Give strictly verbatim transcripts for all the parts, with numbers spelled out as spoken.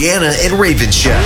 Deanna and Raven Show.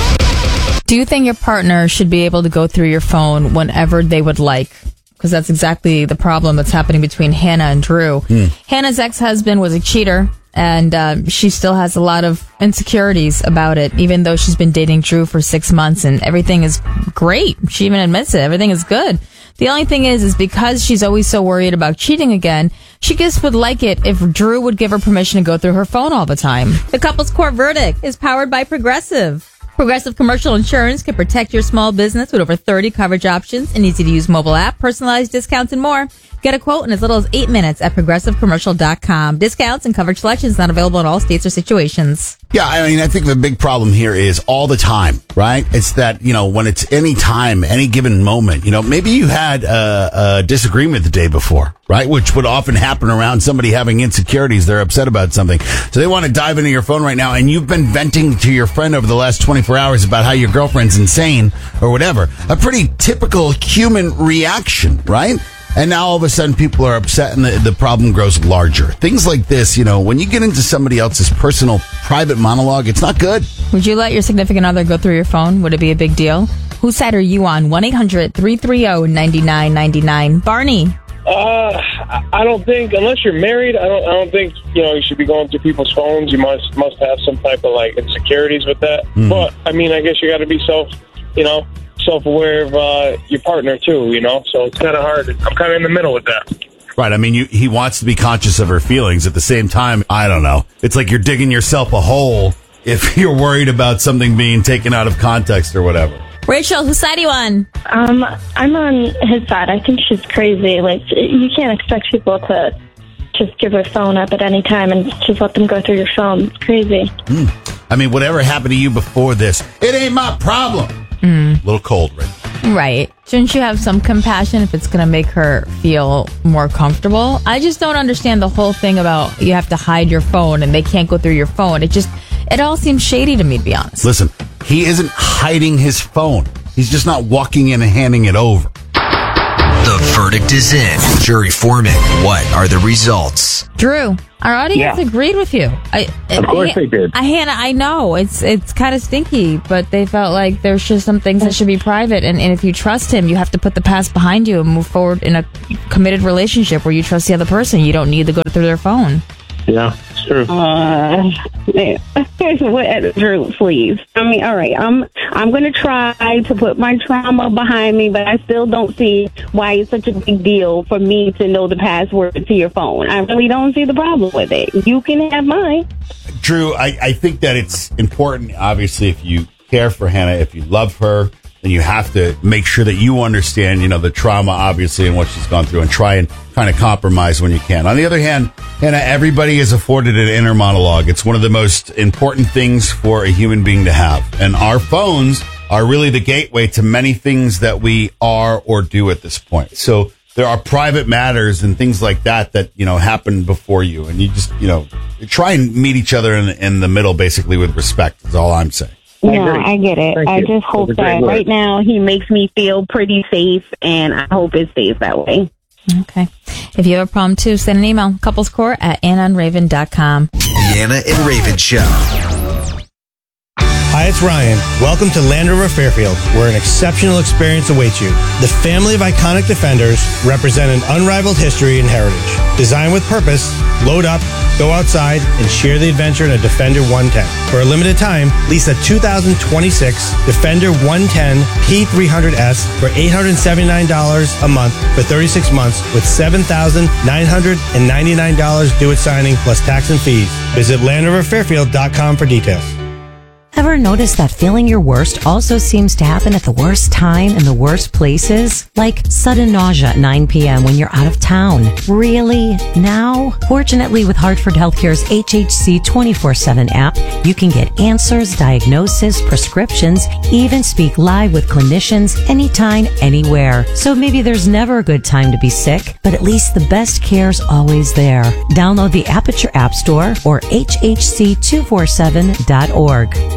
Do you think your partner should be able to go through your phone whenever they would like? Because that's exactly the problem that's happening between Hannah and Drew. Mm. Hannah's ex-husband was a cheater, and uh, she still has a lot of insecurities about it, even though she's been dating Drew for six months, and everything is great. She even admits it. Everything is good. The only thing is, is because she's always so worried about cheating again, she just would like it if Drew would give her permission to go through her phone all the time. The couple's court verdict is powered by Progressive. Progressive Commercial Insurance can protect your small business with over thirty coverage options, an easy-to-use mobile app, personalized discounts, and more. Get a quote in as little as eight minutes at progressive commercial dot com. Discounts and coverage selections not available in all states or situations. Yeah, I mean, I think the big problem here is all the time, right? It's that, you know, when it's any time, any given moment, you know, maybe you had a, a disagreement the day before, right? Which would often happen around somebody having insecurities. They're upset about something. So they want to dive into your phone right now, and you've been venting to your friend over the last twenty-four hours about how your girlfriend's insane or whatever. A pretty typical human reaction, right? And now all of a sudden people are upset and the, the problem grows larger. Things like this, you know, when you get into somebody else's personal, private monologue, it's not good. Would you let your significant other go through your phone? Would it be a big deal? Whose side are you on? one eight hundred three three zero nine nine nine nine. Barney. Uh, I don't think, unless you're married, I don't I don't think, you know, you should be going through people's phones. You must must have some type of, like, insecurities with that. Mm. But, I mean, I guess you got to be self, you know, self-aware of uh, your partner, too, you know? So it's kind of hard. I'm kind of in the middle with that. Right. I mean, you, he wants to be conscious of her feelings. At the same time, I don't know. It's like you're digging yourself a hole if you're worried about something being taken out of context or whatever. Rachel, whose side are you on? Um, I'm on his side. I think she's crazy. Like, you can't expect people to just give their phone up at any time and just let them go through your phone. It's crazy. Mm. I mean, whatever happened to you before this, it ain't my problem. Mm. A little cold, right? Right. Shouldn't you have some compassion if it's going to make her feel more comfortable? I just don't understand the whole thing about you have to hide your phone and they can't go through your phone. It just, it all seems shady to me, to be honest. Listen, he isn't hiding his phone. He's just not walking in and handing it over. The verdict is in. Jury foreman, what are the results? Drew, our audience Yeah. agreed with you. I, Of course I, they did. I, Hannah, I know it's it's kind of stinky, but they felt like there's just some things that should be private. And, and if you trust him, you have to put the past behind you and move forward in a committed relationship where you trust the other person. You don't need to go through their phone. Yeah, it's true. Uh, man. What, Drew, please. I mean, all right, I'm I'm going to try to put my trauma behind me, but I still don't see why it's such a big deal for me to know the password to your phone. I really don't see the problem with it. You can have mine. Drew, I, I think that it's important, obviously, if you care for Hannah, if you love her, then you have to make sure that you understand, you know, the trauma, obviously, and what she's gone through, and try and kind of compromise when you can. On the other hand, Hannah, everybody is afforded an inner monologue. It's one of the most important things for a human being to have. And our phones are really the gateway to many things that we are or do at this point. So there are private matters and things like that that, you know, happen before you. And you just, you know, try and meet each other in, in the middle, basically, with respect, is all I'm saying. Yeah, I, I get it. Thank I you. just hope That's a great that word. right now he makes me feel pretty safe, and I hope it stays that way. Okay. If you have a problem, too, send an email. couplescore at anna and raven dot com. Deanna and Raven Show. Hi, it's Ryan. Welcome to Land Rover Fairfield, where an exceptional experience awaits you. The family of iconic Defenders represent an unrivaled history and heritage. Designed with purpose, load up, go outside, and share the adventure in a Defender one ten. For a limited time, lease a two thousand twenty-six Defender one ten P three hundred S for eight hundred seventy-nine dollars a month for thirty-six months with seven thousand nine hundred ninety-nine dollars due at signing plus tax and fees. Visit land rover fairfield dot com for details. Ever notice that feeling your worst also seems to happen at the worst time in the worst places? Like sudden nausea at nine p.m. when you're out of town. Really? Now? Fortunately, with Hartford Healthcare's H H C twenty-four seven app, you can get answers, diagnosis, prescriptions, even speak live with clinicians anytime, anywhere. So maybe there's never a good time to be sick, but at least the best care's always there. Download the app at your app store or H H C two forty-seven dot org.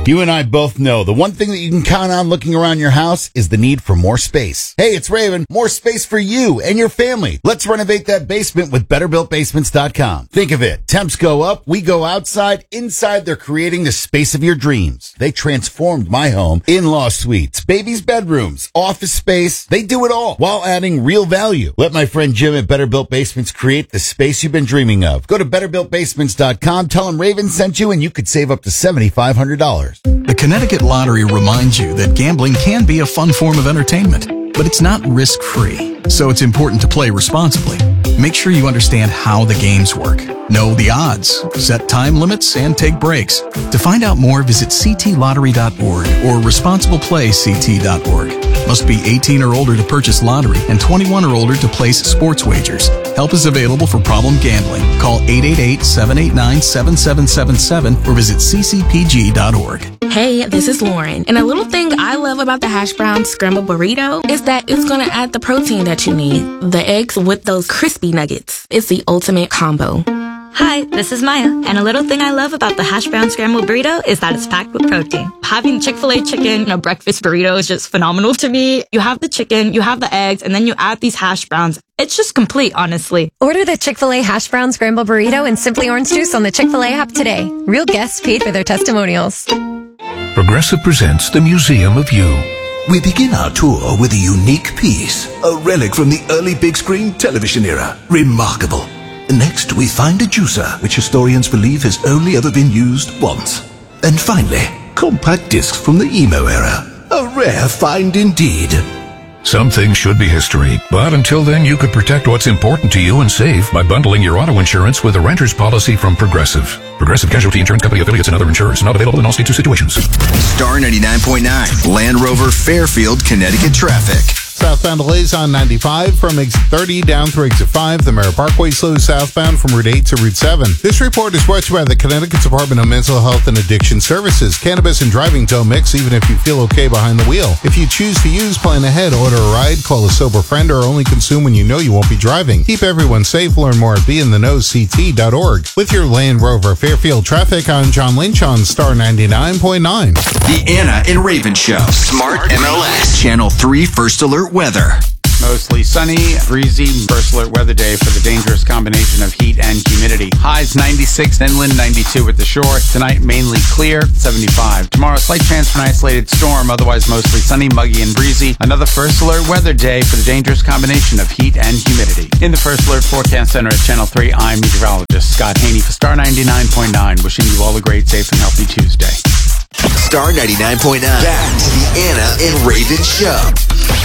You and I both know the one thing that you can count on looking around your house is the need for more space. Hey, it's Raven. More space for you and your family. Let's renovate that basement with better built basements dot com. Think of it. Temps go up. We go outside. Inside, they're creating the space of your dreams. They transformed my home. In-law suites, babies' bedrooms, office space. They do it all while adding real value. Let my friend Jim at Better Built Basements create the space you've been dreaming of. Go to better built basements dot com. Tell them Raven sent you and you could save up to seven thousand five hundred dollars. The Connecticut Lottery reminds you that gambling can be a fun form of entertainment, but it's not risk-free, so it's important to play responsibly. Make sure you understand how the games work, know the odds, set time limits, and take breaks. To find out more, visit c t lottery dot org or responsible play c t dot org. Must be eighteen or older to purchase lottery and twenty-one or older to place sports wagers. Help is available for problem gambling. Call eight eight eight, seven eight nine, seven seven seven seven or visit c c p g dot org. Hey, this is Lauren, and a little thing I love about the hash brown scrambled burrito is that it's going to add the protein that you need. The eggs with those crispy nuggets. It's the ultimate combo. Hi, this is Maya, and a little thing I love about the hash brown scrambled burrito is that it's packed with protein. Having Chick-fil-A chicken in a breakfast burrito is just phenomenal to me. You have the chicken, you have the eggs, and then you add these hash browns. It's just complete, honestly. Order the Chick-fil-A hash brown scrambled burrito and Simply Orange Juice on the Chick-fil-A app today. Real guests paid for their testimonials. Progressive presents the Museum of You. We begin our tour with a unique piece, a relic from the early big screen television era. Remarkable. Next, we find a juicer, which historians believe has only ever been used once. And finally, compact discs from the emo era. A rare find indeed. Some things should be history, but until then you could protect what's important to you and save by bundling your auto insurance with a renter's policy from Progressive. Progressive Casualty Insurance Company affiliates and other insurers. Not available in all states or situations. Star ninety-nine point nine, Land Rover Fairfield, Connecticut traffic. Southbound delays on ninety-five from exit thirty down through exit five. The Merritt Parkway slows southbound from Route eight to Route seven. This report is brought to you by the Connecticut Department of Mental Health and Addiction Services. Cannabis and driving don't mix, even if you feel okay behind the wheel. If you choose to use, plan ahead, order a ride, call a sober friend, or only consume when you know you won't be driving. Keep everyone safe. Learn more at be in the know c t dot org. With your Land Rover Fairfield traffic, I'm John Lynch on Star ninety-nine point nine. The Anna and Raven Show. Smart M L S. Channel three First Alert Weather. Mostly sunny, breezy, first alert weather day for the dangerous combination of heat and humidity. Highs ninety-six, inland ninety-two at the shore. Tonight mainly clear, seventy-five. Tomorrow slight chance for an isolated storm, otherwise mostly sunny, muggy, and breezy. Another first alert weather day for the dangerous combination of heat and humidity. In the first alert forecast center at Channel three, I'm meteorologist Scott Haney for Star ninety-nine point nine, wishing you all a great, safe, and healthy Tuesday. Star ninety-nine point nine. Back to the Anna and Raven Show.